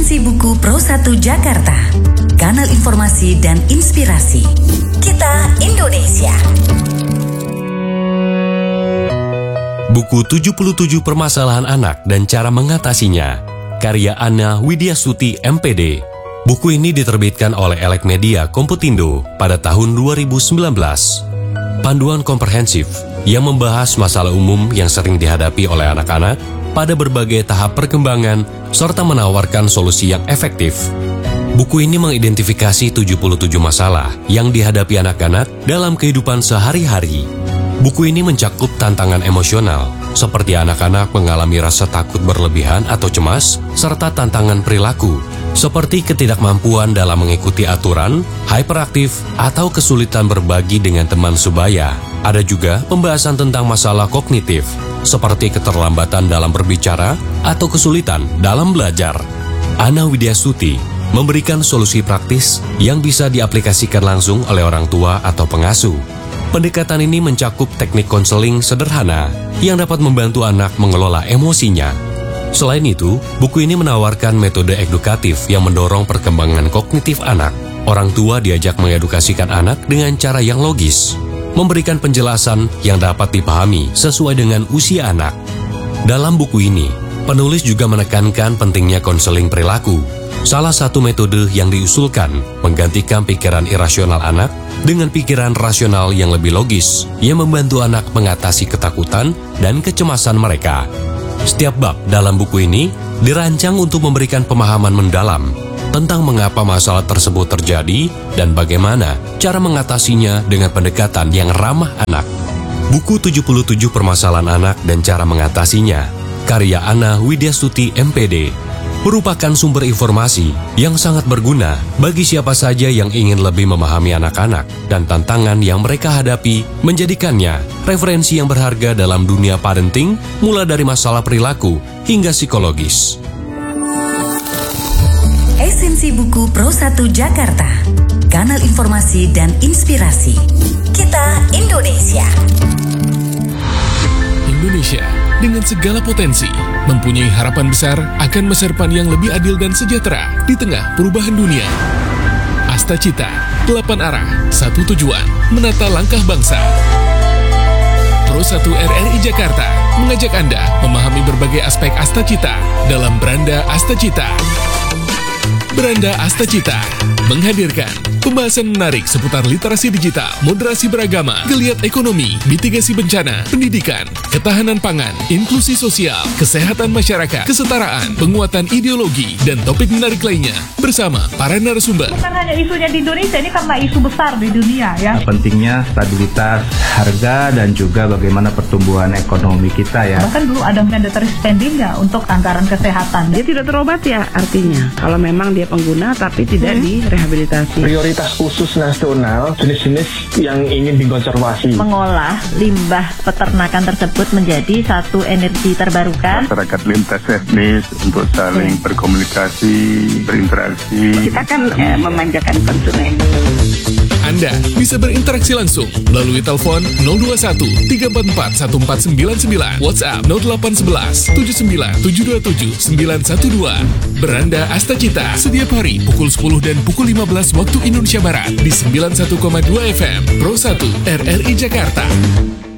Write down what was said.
Esensi Buku Pro1 Jakarta, kanal informasi dan inspirasi. Kita Indonesia. Buku 77 Permasalahan Anak dan Cara Mengatasinya, karya Anna Widyasuti MPD. Buku ini diterbitkan oleh Elek Media Komputindo pada tahun 2019. Panduan komprehensif yang membahas masalah umum yang sering dihadapi oleh anak-anak pada berbagai tahap perkembangan serta menawarkan solusi yang efektif. Buku ini mengidentifikasi 77 masalah yang dihadapi anak-anak dalam kehidupan sehari-hari. Buku ini mencakup tantangan emosional, seperti anak-anak mengalami rasa takut berlebihan atau cemas, serta tantangan perilaku, seperti ketidakmampuan dalam mengikuti aturan, hyperaktif, atau kesulitan berbagi dengan teman sebaya. Ada juga pembahasan tentang masalah kognitif, seperti keterlambatan dalam berbicara atau kesulitan dalam belajar. Anna Widyasuti memberikan solusi praktis yang bisa diaplikasikan langsung oleh orang tua atau pengasuh. Pendekatan ini mencakup teknik konseling sederhana yang dapat membantu anak mengelola emosinya. Selain itu, buku ini menawarkan metode edukatif yang mendorong perkembangan kognitif anak. Orang tua diajak mengedukasikan anak dengan cara yang logis, memberikan penjelasan yang dapat dipahami sesuai dengan usia anak. Dalam buku ini, penulis juga menekankan pentingnya konseling perilaku. Salah satu metode yang diusulkan menggantikan pikiran irasional anak dengan pikiran rasional yang lebih logis, yang membantu anak mengatasi ketakutan dan kecemasan mereka. Setiap bab dalam buku ini dirancang untuk memberikan pemahaman mendalam tentang mengapa masalah tersebut terjadi dan bagaimana cara mengatasinya dengan pendekatan yang ramah anak. Buku 77 Permasalahan Anak dan Cara Mengatasinya, karya Anna Widyasuti MPD, merupakan sumber informasi yang sangat berguna bagi siapa saja yang ingin lebih memahami anak-anak dan tantangan yang mereka hadapi, menjadikannya referensi yang berharga dalam dunia parenting, mulai dari masalah perilaku hingga psikologis. Esensi Buku Pro1 Jakarta, kanal informasi dan inspirasi. Kita Indonesia. Indonesia dengan segala potensi mempunyai harapan besar akan masa depan yang lebih adil dan sejahtera di tengah perubahan dunia. Astacita, 8 arah, 1 tujuan, menata langkah bangsa. Pro1 RRI Jakarta mengajak Anda memahami berbagai aspek Astacita dalam Beranda Astacita. Beranda Astacita menghadirkan pembahasan menarik seputar literasi digital, moderasi beragama, geliat ekonomi, mitigasi bencana, pendidikan, ketahanan pangan, inklusi sosial, kesehatan masyarakat, kesetaraan, penguatan ideologi, dan topik menarik lainnya bersama para narasumber. Bukan hanya isunya di Indonesia, ini karena isu besar di dunia ya. Pentingnya stabilitas harga dan juga bagaimana pertumbuhan ekonomi kita ya. Bahkan dulu ada mandatory spending ya untuk anggaran kesehatan. Dia tidak terobat ya artinya, kalau memang dia pengguna tapi tidak direhabilitasi. Prioritas khusus nasional jenis-jenis yang ingin dikonservasi. Mengolah limbah peternakan tersebut menjadi satu energi terbarukan. Masyarakat lintas etnis untuk saling berkomunikasi, berinteraksi. Kita kan memanjakan konsumen. Anda bisa berinteraksi langsung melalui telepon 021 344 1499, WhatsApp 0811 79 727 912. Beranda Astacita setiap hari pukul 10 dan pukul 15 waktu Indonesia Barat di 91,2 FM Pro1 RRI Jakarta.